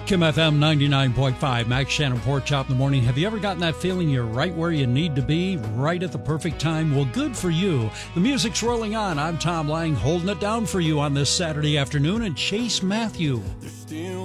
Kim FM 99.5, Max Shannon Pork Chop in the morning. Have you ever gotten that feeling you're right where you need to be, right at the perfect time? Well, good for you. The music's rolling on. I'm Tom Lang, holding it down for you on this Saturday afternoon, and Chase Matthew.